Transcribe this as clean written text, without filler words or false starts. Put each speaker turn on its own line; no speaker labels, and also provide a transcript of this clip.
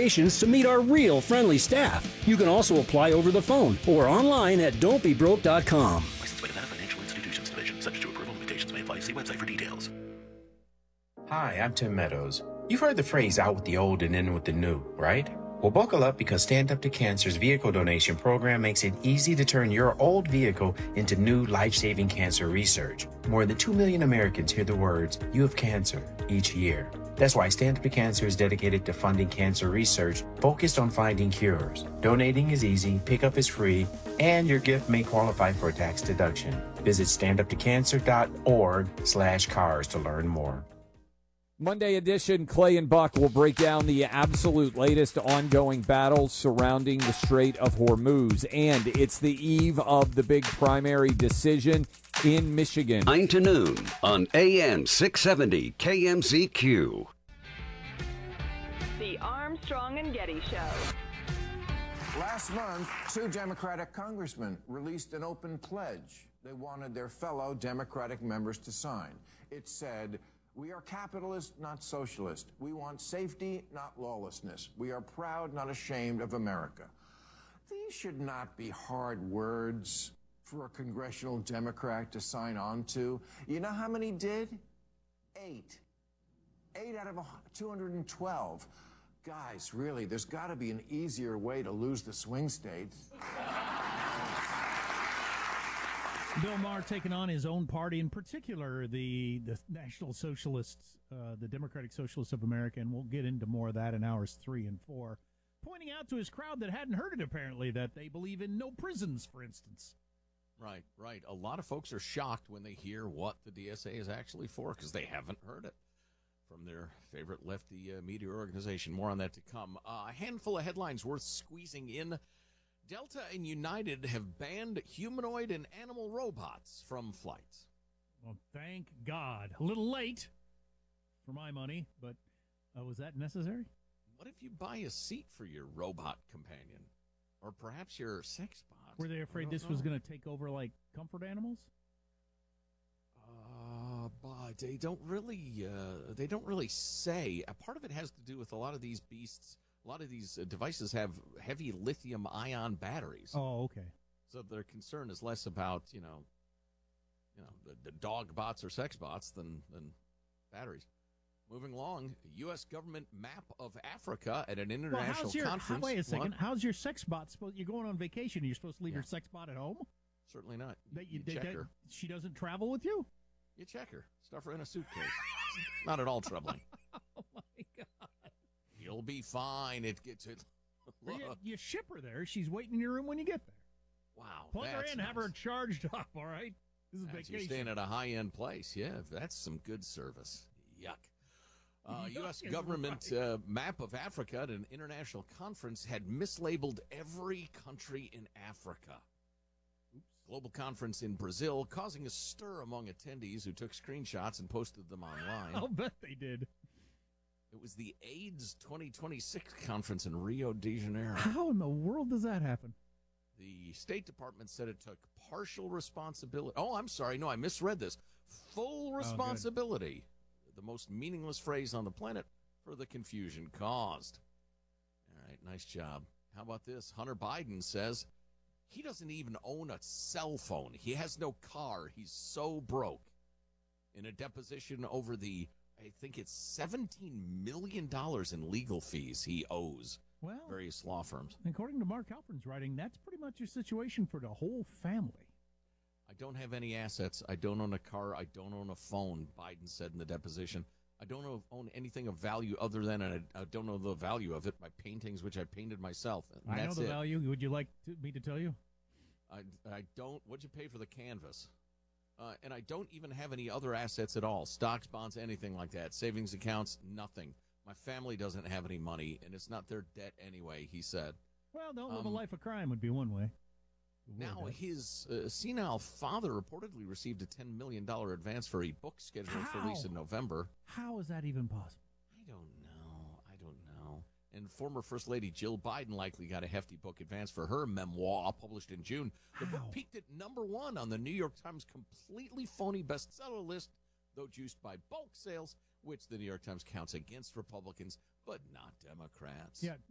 locations to meet our real friendly staff. You can also apply over the phone or online at don'tbebroke.com.
Licensed by Nevada Financial Institutions Division. Subject to approval. Limitations may apply. See website for details.
Hi, I'm Tim Meadows. You've heard the phrase out with the old and in with the new, right? Well, buckle up because Stand Up to Cancer's vehicle donation program makes it easy to turn your old vehicle into new life-saving cancer research. More than 2 million Americans hear the words, "You have cancer," each year. That's why Stand Up to Cancer is dedicated to funding cancer research focused on finding cures. Donating is easy, pickup is free, and your gift may qualify for a tax deduction. Visit standuptocancer.org/cars to learn more.
Monday edition, Clay and Buck will break down the absolute latest ongoing battles surrounding the Strait of Hormuz. And it's the eve of the big primary decision in Michigan.
9 to noon on AM 670 KMZQ.
The Armstrong and Getty Show.
Last month, 2 Democratic congressmen released an open pledge they wanted their fellow Democratic members to sign. It said, "We are capitalist, not socialist. We want safety, not lawlessness. We are proud, not ashamed of America." These should not be hard words for a congressional Democrat to sign on to. You know how many did? 8. 8 out of 212. Guys, really, there's got to be an easier way to lose the swing states.
Bill Maher taking on his own party, in particular the National Socialists, the Democratic Socialists of America, and we'll get into more of that in hours 3 and 4. Pointing out to his crowd that hadn't heard it, apparently, that they believe in no prisons, for instance.
Right. A lot of folks are shocked when they hear what the DSA is actually for because they haven't heard it from their favorite lefty media organization. More on that to come. A handful of headlines worth squeezing in. Delta and United have banned humanoid and animal robots from flights.
Well, thank God. A little late for my money, but was that necessary?
What if you buy a seat for your robot companion? Or perhaps your sex bot?
Were they afraid this was going to take over, like, comfort animals?
But they don't really say. A part of it has to do with a lot of these beasts. A lot of these devices have heavy lithium-ion batteries.
Oh, okay.
So their concern is less about, the dog bots or sex bots than batteries. Moving along, U.S. government map of Africa at an international conference.
Wait a second. How's your sex bot supposed? You're going on vacation. You're supposed to leave your sex bot at home?
Certainly not. You
check
her.
She doesn't travel with you?
You check her. Stuff her in a suitcase. Not at all troubling.
Oh, my God.
You'll be fine. It gets it.
You ship her there. She's waiting in your room when you get there.
Wow.
Plug her in, have her charged up, all right? This is vacation.
You're staying at a high-end place. Yeah, that's some good service. Yuck. U.S. government map of Africa at an international conference had mislabeled every country in Africa. Global conference in Brazil causing a stir among attendees who took screenshots and posted them online.
I'll bet they did.
It was the AIDS 2026 conference in Rio de Janeiro.
How in the world does that happen?
The State Department said it took partial responsibility. Oh, I'm sorry. No, I misread this. Full responsibility. The most meaningless phrase on the planet for the confusion caused. All right, nice job. How about this? Hunter Biden says he doesn't even own a cell phone. He has no car. He's so broke. In a deposition over I think it's $17 million in legal fees he owes various law firms.
According to Mark Halpern's writing, that's pretty much your situation for the whole family.
I don't have any assets. I don't own a car. I don't own a phone, Biden said in the deposition. I don't own anything of value other than, and I don't know the value of it, my paintings, which I painted myself.
I know the value. Would you like me to tell you?
I don't. What'd you pay for the canvas? And I don't even have any other assets at all. Stocks, bonds, anything like that. Savings accounts, nothing. My family doesn't have any money, and it's not their debt anyway, he said.
Well, don't live a life of crime would be one way.
Now, his senile father reportedly received a $10 million advance for a book scheduled for release in November.
How is that even possible?
I don't know. And former First Lady Jill Biden likely got a hefty book advance for her memoir published in June. The book peaked at #1 on the New York Times completely phony bestseller list, though juiced by bulk sales, which the New York Times counts against Republicans, but not Democrats.
Yeah,